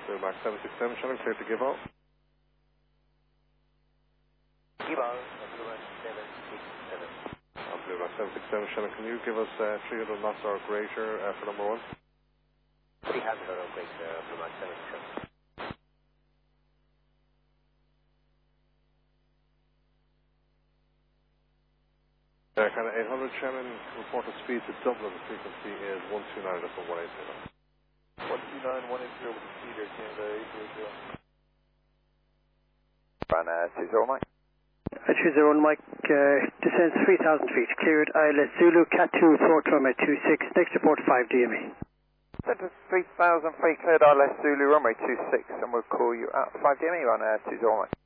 Blue Max 767, Shannon, clear to give out. Give out, Blue Max 767. Blue Max 767, Shannon, can you give us 300 knots or greater for number 1? 300 or greater, Blue Max 767. Kind of 800, Shannon, reported speed to Dublin, the frequency is 129.180. 129.180 with the speeder, Canada 800. Run 20 Mike. 20 Mike, descends 3,000 feet, cleared ILS Zulu, Cat 2, floor runway 26, next report 5 DME. Center 3,000 feet, cleared ILS Zulu, runway 26, and we'll call you at 5 DME, run 20 Mike.